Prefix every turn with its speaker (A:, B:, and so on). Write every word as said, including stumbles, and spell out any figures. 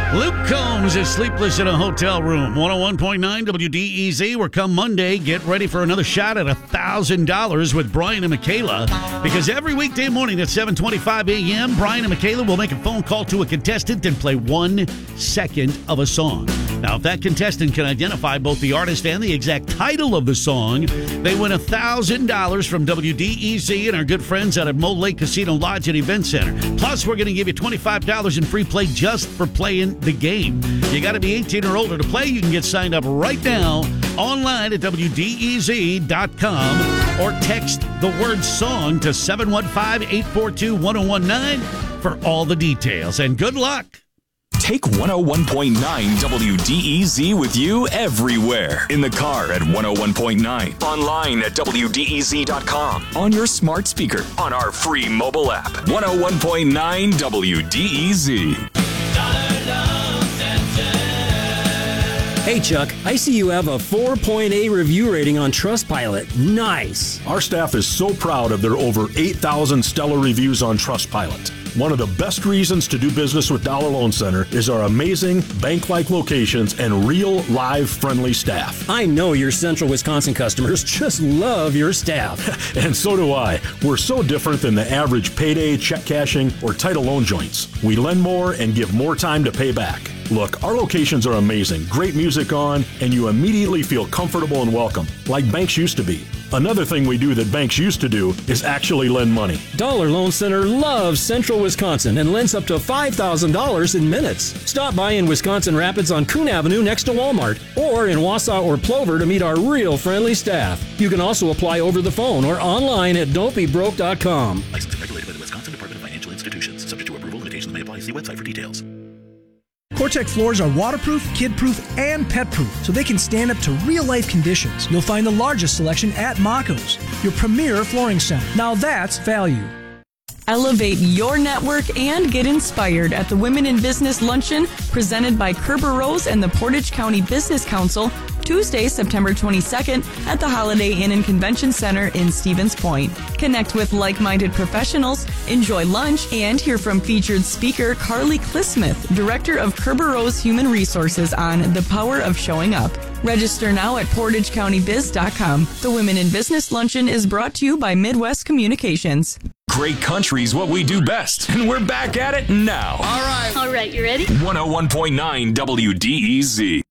A: Luke Combs is sleepless in a hotel room. one oh one point nine W D E Z, where come Monday, get ready for another shot at one thousand dollars with Brian and Michaela. Because every weekday morning at seven twenty-five a.m., Brian and Michaela will make a phone call to a contestant and play one second of a song. Now, if that contestant can identify both the artist and the exact title of the song, they win one thousand dollars from W D E Z and our good friends out at Mole Lake Casino Lodge and Event Center. Plus, we're going to give you twenty-five dollars in free play just for playing the game. You got to be eighteen or older to play. You can get signed up right now online at W D E Z dot com or text the word song to seven one five, eight four two, one oh one nine for all the details. And good luck.
B: Take one oh one point nine W D E Z with you everywhere. In the car at one oh one point nine. Online at W D E Z dot com. On your smart speaker. On our free mobile app. one oh one point nine W D E Z.
C: Hey, Chuck, I see you have a four point eight review rating on Trustpilot. Nice.
D: Our staff is so proud of their over eight thousand stellar reviews on Trustpilot. One of the best reasons to do business with Dollar Loan Center is our amazing bank-like locations and real, live, friendly staff.
C: I know your Central Wisconsin customers just love your staff.
D: And so do I. We're so different than the average payday, check cashing, or title loan joints. We lend more and give more time to pay back. Look, our locations are amazing, great music on, and you immediately feel comfortable and welcome, like banks used to be. Another thing we do that banks used to do is actually lend money.
C: Dollar Loan Center loves Central Wisconsin and lends up to five thousand dollars in minutes. Stop by in Wisconsin Rapids on Coon Avenue next to Walmart, or in Wausau or Plover to meet our real friendly staff. You can also apply over the phone or online at don't be broke dot com.
E: Licensed and regulated by the Wisconsin Department of Financial Institutions. Subject to approval, limitations may apply. See website for details.
F: CoreTech floors are waterproof, kid-proof, and pet-proof, so they can stand up to real-life conditions. You'll find the largest selection at Maco's, your premier flooring center. Now that's value.
G: Elevate your network and get inspired at the Women in Business Luncheon presented by Kerber Rose and the Portage County Business Council, Tuesday, September twenty-second at the Holiday Inn and Convention Center in Stevens Point. Connect with like-minded professionals, enjoy lunch, and hear from featured speaker Carly Clismith, Director of Kerber Rose Human Resources, on the power of showing up. Register now at portage county biz dot com. The Women in Business Luncheon is brought to you by Midwest Communications.
B: Great country's what we do best, and we're back at it now.
H: All right.
I: All right, you ready?
B: one oh one point nine W D E Z.